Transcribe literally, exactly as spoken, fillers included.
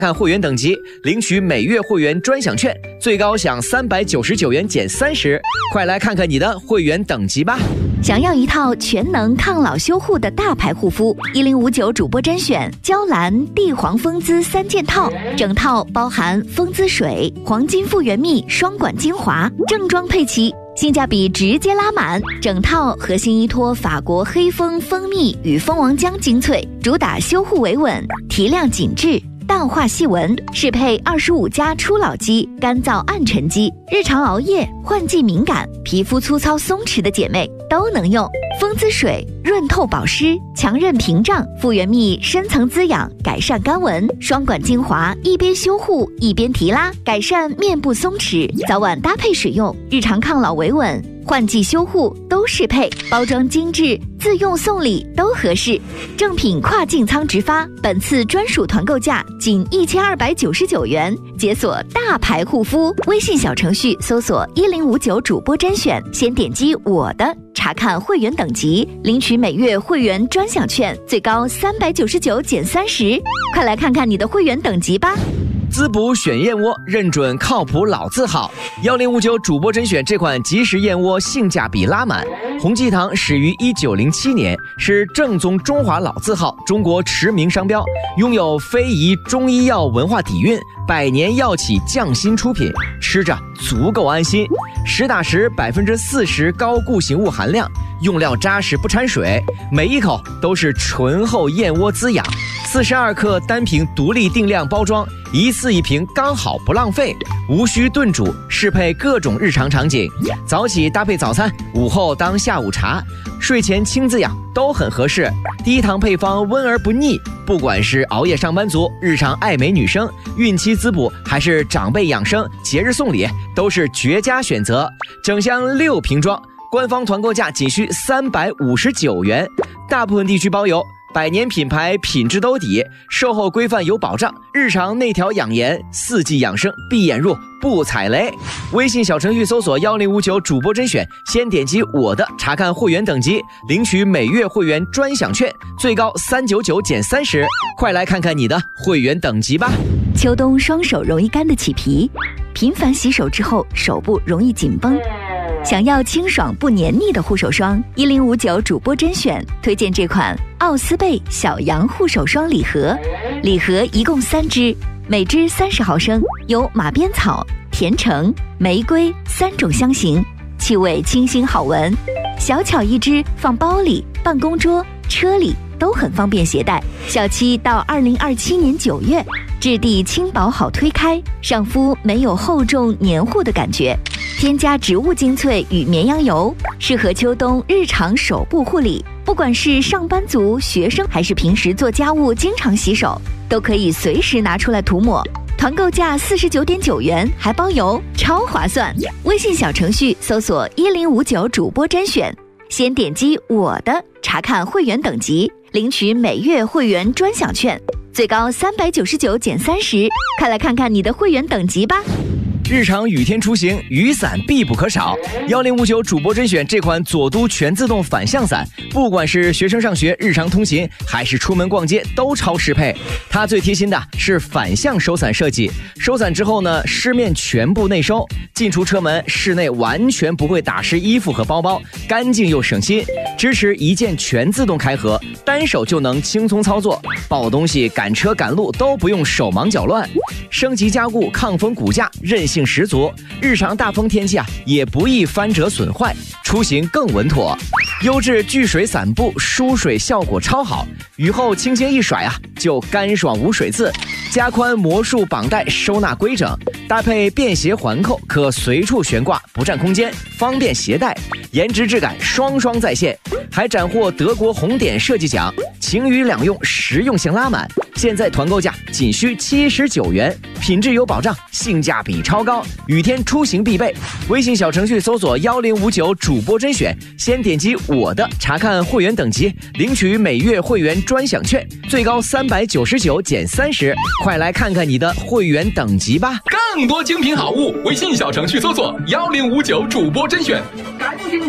看会员等级，领取每月会员专享券，最高享三百九十九元减三十。快来看看你的会员等级吧！ 想要一套全能抗老修护的大牌护肤，一零五九主播甄选娇兰地黄蜂姿三件套，整套包含蜂姿水、黄金复原蜜双管精华，正装配齐，性价比直接拉满。整套核心依托法国黑蜂蜂蜜与蜂王浆精粹，主打修护维稳、提亮紧致、淡化细纹，适配二十五加初老肌、干燥暗沉肌、日常熬夜、换季敏感、皮肤粗糙松弛的姐妹都能用。蜂姿水润透保湿，强韧屏障；复原蜜深层滋养，改善干纹；双管精华一边修护一边提拉，改善面部松弛。早晚搭配使用，日常抗老维稳、换季修护都适配，包装精致，自用送礼都合适。正品跨境仓直发，本次专属团购价仅一千二百九十九元，解锁大牌护肤。微信小程序搜索一零五九主播甄选，先点击我的，查看会员等级，领取每月会员专享券，最高三百九十九减三十。快来看看你的会员等级吧！ 滋补选燕窝，认准靠谱老字号。一零五九主播甄选这款即食燕窝性价比拉满。洪记堂始于一九零七年，是正宗中华老字号，中国驰名商标，拥有非遗中医药文化底蕴，百年药企匠心出品，吃着足够安心。实打实百分之四十高固形物含量，用料扎实不掺水，每一口都是醇厚燕窝滋养。四十二克单瓶独立定量包装，一次一瓶刚好不浪费，无需炖煮，适配各种日常场景。早起搭配早餐，午后当下午茶，睡前轻滋养都很合适。低糖配方温而不腻，不管是熬夜上班族、日常爱美女生、孕期滋补，还是长辈养生、节日送礼，都是绝佳选择。整箱六瓶装，官方团购价仅需三百五十九元，大部分地区包邮。百年品牌，品质兜底，售后规范有保障，日常内调养颜，四季养生，闭眼入不踩雷。微信小程序搜索一零五九主播甄选，先点击我的，查看会员等级，领取每月会员专享券，最高三百九十九减三十。快来看看你的会员等级吧。 秋冬双手容易干的起皮，频繁洗手之后手部容易紧绷，想要清爽不黏腻的护手霜，一零五九主播甄选推荐这款奥斯贝小羊护手霜礼盒，礼盒一共三支，每支三十毫升，有马鞭草、甜橙、玫瑰三种香型，气味清新好闻，小巧一支，放包里、办公桌、车里都很方便携带。小七到二零二七年九月，质地轻薄好推开，上肤没有厚重黏糊的感觉。添加植物精粹与绵羊油，适合秋冬日常手部护理。不管是上班族、学生，还是平时做家务经常洗手，都可以随时拿出来涂抹。团购价四十九点九元，还包邮，超划算。微信小程序搜索一零五九主播甄选，先点击我的，查看会员等级，领取每月会员专享券，最高三百九十九减三十。快来看看你的会员等级吧。 日常雨天出行，雨伞必不可少。一零五九主播甄选这款左都全自动反向伞，不管是学生上学、日常通勤，还是出门逛街，都超适配。它最贴心的是反向收伞设计，收伞之后呢，湿面全部内收，进出车门、室内完全不会打湿衣服和包包，干净又省心。支持一键全自动开合，单手就能轻松操作，抱东西、赶车、赶路都不用手忙脚乱。升级加固，抗风骨架，韧性十足，日常大风天气啊也不易翻折损坏，出行更稳妥。优质聚水伞布，疏水效果超好，雨后轻轻一甩啊就干爽无水渍。加宽魔术绑带，收纳规整，搭配便携环扣，可随处悬挂，不占空间，方便携带，颜值质感双双在线。还斩获德国红点设计奖，晴雨两用，实用性拉满。现在团购价仅需七十九元，品质有保障，性价比超高，雨天出行必备。微信小程序搜索一零五九主播甄选，先点击我的，查看会员等级，领取每月会员专享券，最高三百九十九减三十。快来看看你的会员等级吧！ 更多精品好物，微信小程序搜索一零五九主播甄选。赶紧